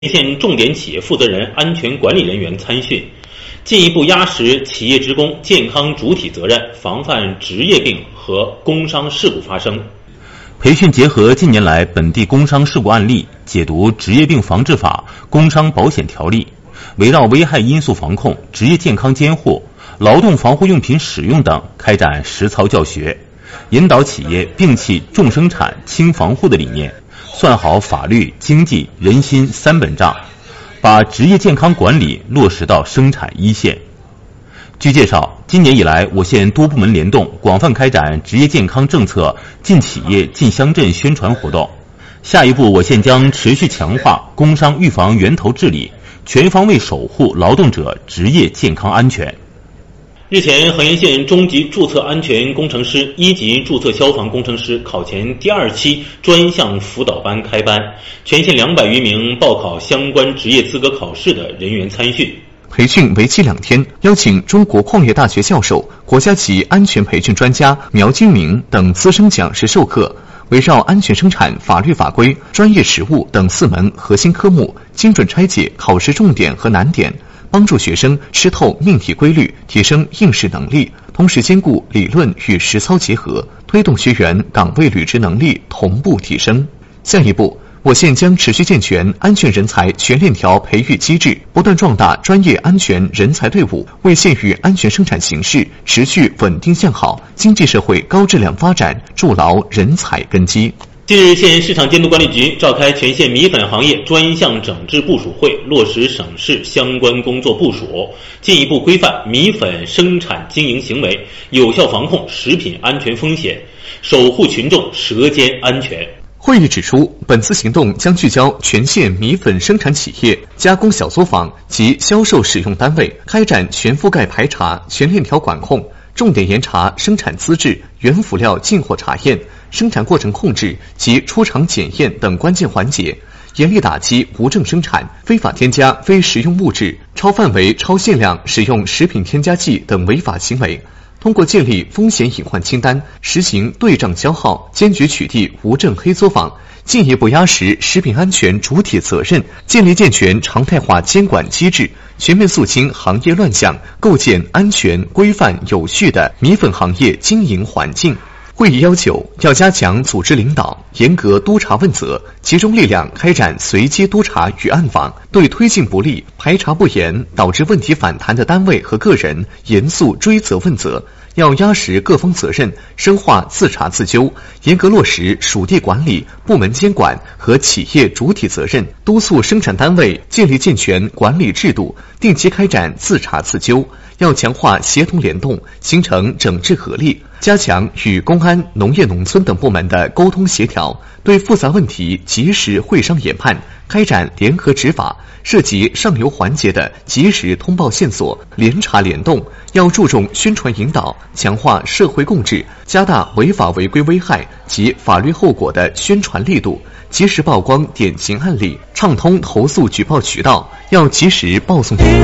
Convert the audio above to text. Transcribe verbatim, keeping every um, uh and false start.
县重点企业负责人、安全管理人员参训，进一步压实企业职工健康主体责任，防范职业病和工伤事故发生。 培训结合近年来本地工伤事故案例，解读职业病防治法、工伤保险条例，围绕危害因素防控、职业健康监护、劳动防护用品使用等开展实操教学，引导企业摒弃重生产、轻防护的理念，算好法律、经济、人心三本账，把职业健康管理落实到生产一线。据介绍，今年以来，我县多部门联动，广泛开展职业健康政策进企业、进乡镇宣传活动。下一步，我县将持续强化工伤预防源头治理，全方位守护劳动者职业健康安全。 日前，衡阳县中级注册安全工程师、一级注册消防工程师考前第二期专项辅导班开班，全县两百余名报考相关职业资格考试的人员参训。 培训为期两天，邀请中国矿业大学教授、国家级安全培训专家苗金明等资深讲师授课，围绕安全生产法律法规、专业实务等四门核心科目，精准拆解考试重点和难点，帮助学生吃透命题规律，提升应试能力，同时兼顾理论与实操结合，推动学员岗位履职能力同步提升。下一步，我县将持续健全安全人才全链条培育机制，不断壮大专业安全人才队伍，为县域安全生产形势持续稳定向好、经济社会高质量发展筑牢人才根基。 近日，县市场监督管理局召开全县米粉行业专项整治部署会，落实省市相关工作部署，进一步规范米粉生产经营行为，有效防控食品安全风险，守护群众舌尖安全。 会议指出，本次行动将聚焦全县米粉生产企业、加工小作坊及销售使用单位，开展全覆盖排查、全链条管控，重点严查生产资质、原辅料进货查验、生产过程控制及出厂检验等关键环节，严厉打击无证生产、非法添加非食用物质、超范围、超限量使用食品添加剂等违法行为。通过建立风险隐患清单，实行对账消耗，坚决取缔无证黑作坊，进一步压实食品安全主体责任，建立健全常态化监管机制，全面肃清行业乱象，构建安全、规范、有序的米粉行业经营环境。会议要求，要加强组织领导，严格督查问责，集中力量开展随机督查与暗访，对推进不力、排查不严导致问题反弹的单位和个人严肃追责问责。要压实各方责任，深化自查自纠，严格落实属地管理、部门监管和企业主体责任，督促生产单位建立健全管理制度，定期开展自查自纠。要强化协同联动，形成整治合力，加强与公安、农业农村等部门的沟通协调，对复杂问题及时会商研判，开展联合执法，涉及上游环节的及时通报线索，联查联动。要注重宣传引导，强化社会共治，加大违法违规危害及法律后果的宣传力度，及时曝光典型案例，畅通投诉举报渠道，要及时报送。